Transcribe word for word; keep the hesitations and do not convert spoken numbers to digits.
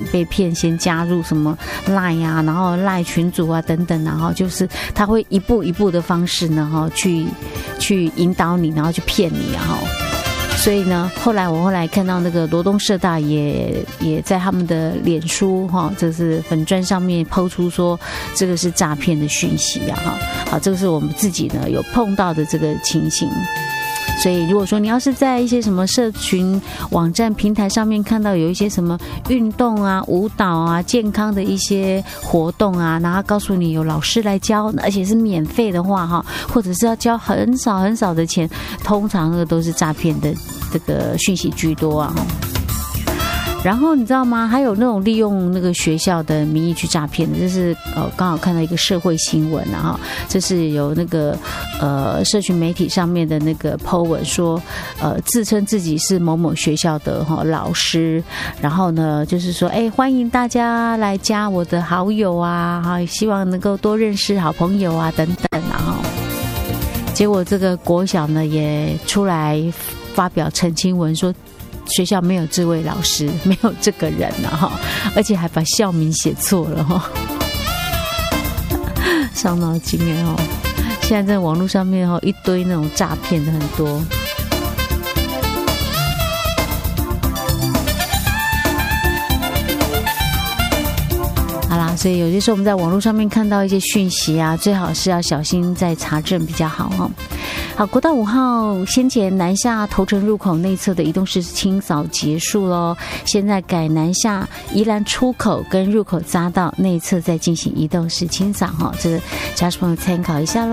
被骗，先加入什么 LINE 啊，然后 LINE 群组啊等等，然后就是他会一步一步的方式呢，哈，去去引导你，然后去骗你啊，哈。所以呢，后来我后来看到那个罗东社大也也在他们的脸书哈，这是粉专上面抛出说这个是诈骗的讯息啊，哈，好，这个是我们自己呢有碰到的这个情形。所以如果说你要是在一些什么社群网站平台上面看到有一些什么运动啊、舞蹈啊、健康的一些活动啊，然后告诉你有老师来教，而且是免费的话哈，或者是要交很少很少的钱，通常那个都是诈骗的这个讯息居多啊。然后你知道吗？还有那种利用那个学校的名义去诈骗的，这是呃刚好看到一个社会新闻啊，哈，这是有那个呃社群媒体上面的那个 po 文说，呃自称自己是某某学校的哈老师，然后呢就是说，哎，欢迎大家来加我的好友啊，哈，希望能够多认识好朋友啊等等啊，哈。结果这个国小呢也出来发表澄清文说，学校没有这位老师，没有这个人啊，哈，而且还把校名写错了哈，伤脑筋哎哈！现在在网络上面哈一堆那种诈骗的很多。好啦，所以有些时候我们在网络上面看到一些讯息啊，最好是要小心再查证比较好哈。好，国道五号先前南下头城入口内侧的移动式清扫结束咯，现在改南下宜兰出口跟入口匝道内侧再进行移动式清扫哈，这个家属朋友参考一下咯。